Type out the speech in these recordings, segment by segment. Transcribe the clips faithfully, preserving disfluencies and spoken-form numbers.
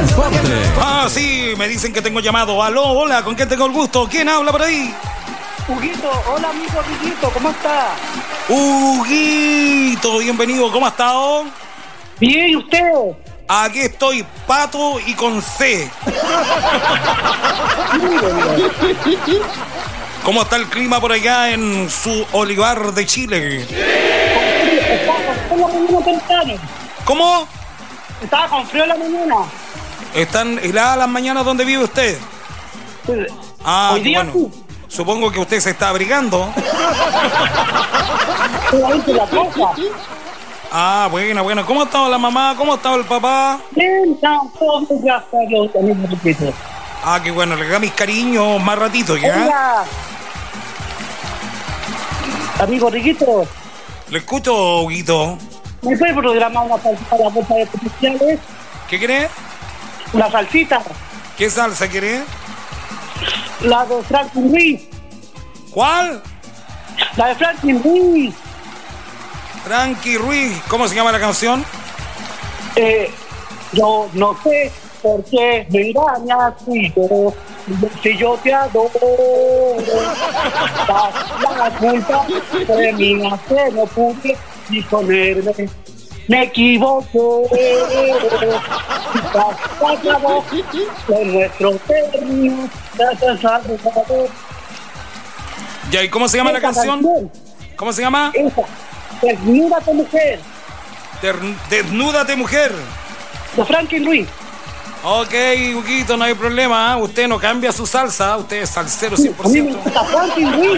Transporte. Ah, sí, me dicen que tengo llamado. Aló, hola, ¿con quién tengo el gusto? ¿Quién habla por ahí? Huguito, hola amigo Huguito, ¿cómo está? Huguito, bienvenido, ¿cómo ha estado? Bien, ¿y usted? Aquí estoy, pato y con C. ¿Cómo está el clima por allá en su olivar de Chile? Estaba con frío la mañana temprano. ¿Cómo? Estaba con frío la mañana. ¿Están heladas las mañanas donde vive usted? Ah, Hoy día bueno. sí. Supongo que usted se está abrigando. Estoy ahí en la casa. Ah, buena, buena. ¿Cómo ha estado la mamá? ¿Cómo ha estado el papá? Bien, todo gracias a Dios, amigo Huguito. Ah, qué bueno. Le da mis cariños más ratito, ¿ya? Hola. Amigo Huguito, Le escucho, Huguito. ¿me puede programar una salsita para las bolsas de potenciales? ¿Qué querés? Una salsita, ¿Qué salsa querés? la de Franklin Ruiz. ¿Cuál? La de Franklin Ruiz. Frankie Ruiz. ¿Cómo se llama la canción? Eh, yo no sé por qué me engañas, si yo, si yo te adoro, la culpa de mi nacer, no pude disponerme, me equivoqué, se acabó con nuestro término, gracias al Salvador. Ya, ¿y cómo se llama la Esa canción? ¿Cómo se llama? Esa, Desnúdate mujer, Der- Desnúdate, mujer. de Franklin Ruiz. Ok, Huguito, no hay problema. ¿eh? Usted no cambia su salsa. Usted es salsero cien por A mí me ciento. gusta Franklin Ruiz.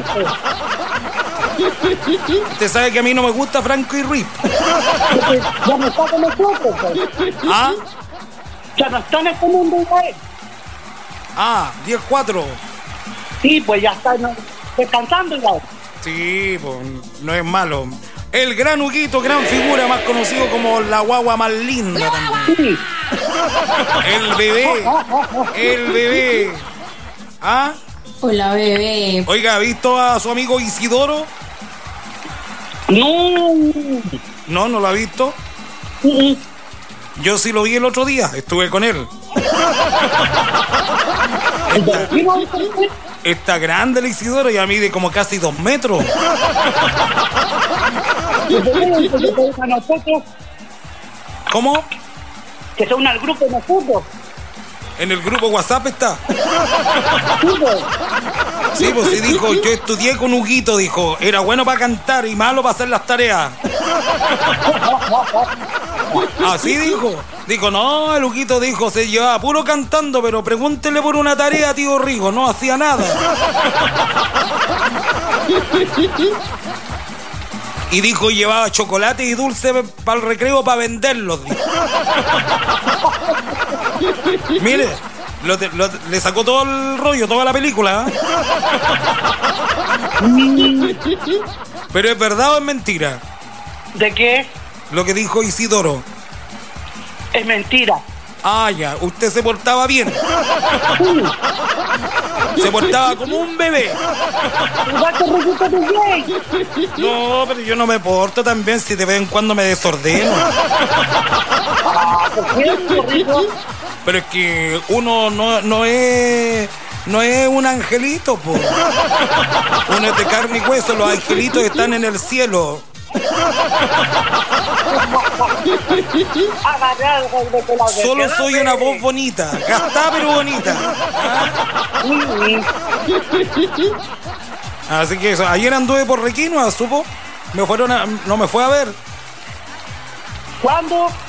Usted sabe que a mí no me gusta Frankie Ruiz. Porque ya no está con nosotros, pues. ¿Ah? Ya no está en este mundo igual. Ah, diez cuatro. Sí, pues ya está no, descansando igual. Sí, pues no es malo. El gran Huguito, gran figura, más conocido como la guagua más linda también. Sí. El bebé. El bebé. ¿Ah? Hola, bebé. Oiga, ¿ha visto a su amigo Isidoro? No. No, no lo ha visto. Mm, Yo sí lo vi el otro día, estuve con él. ¿El de vecino dice usted? Está grande el Isidoro y a mí de como casi dos metros. ¿El vecino dice que se une a nosotros? ¿Cómo? Que se une al grupo de nosotros. En el grupo WhatsApp está. Sí, pues. Sí, pues sí dijo, yo estudié con Huguito, dijo, era bueno para cantar y malo para hacer las tareas. Así dijo. Dijo, no, el Huguito dijo, se llevaba puro cantando, pero pregúntele por una tarea, tío Rigo, no hacía nada. Y dijo, llevaba chocolate y dulce para el recreo para venderlos. Dijo. Mire, lo, lo, le sacó todo el rollo, toda la película. ¿eh? Pero es verdad o es mentira ¿De qué? lo que dijo Isidoro. Es mentira. Ah, ya, usted se portaba bien. Se portaba como un bebé. Igual que Huguito de Jay. No, pero yo no me porto tan bien si de vez en cuando me desordeno. Ah, ¿por qué, Huguito? Pero es que uno no, no es... No es un angelito, po. Uno es de carne y hueso, los angelitos están en el cielo. Agarré algo de que la Solo de- soy una voz bonita, gastada pero bonita. ¿Ah? Así que eso, ayer anduve por Requinoa, supo. Me fueron a, no me fue a ver. ¿Cuándo?